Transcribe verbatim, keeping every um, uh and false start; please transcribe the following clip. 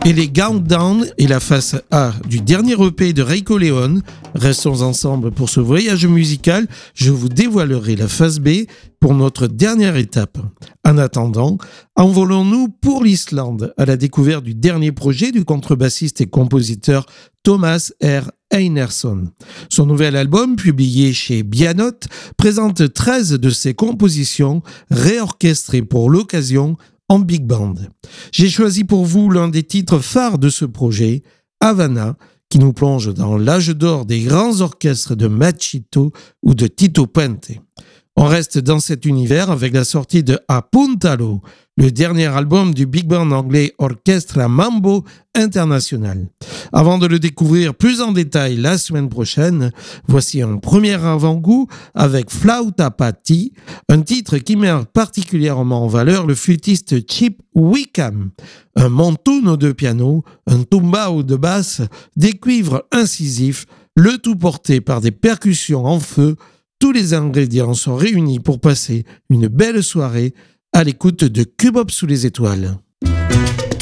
Et les Countdown est la face A du dernier E P de Reiko Leone. Restons ensemble pour ce voyage musical. Je vous dévoilerai la face B pour notre dernière étape. En attendant, envolons-nous pour l'Islande à la découverte du dernier projet du contrebassiste et compositeur Thomas R. Einarsson. Son nouvel album, publié chez Bianot, présente treize de ses compositions réorchestrées pour l'occasion en big band. J'ai choisi pour vous l'un des titres phares de ce projet, Havana, qui nous plonge dans l'âge d'or des grands orchestres de Machito ou de Tito Puente. On reste dans cet univers avec la sortie de Apuntalo, le dernier album du big band anglais Orchestra Mambo International. Avant de le découvrir plus en détail la semaine prochaine, voici un premier avant-goût avec Flauta Patti, un titre qui met particulièrement en valeur le flûtiste Chip Wickham. Un montuno de piano, un tumbao de basse, des cuivres incisifs, le tout porté par des percussions en feu. Tous les ingrédients sont réunis pour passer une belle soirée à l'écoute de Cubop sous les étoiles.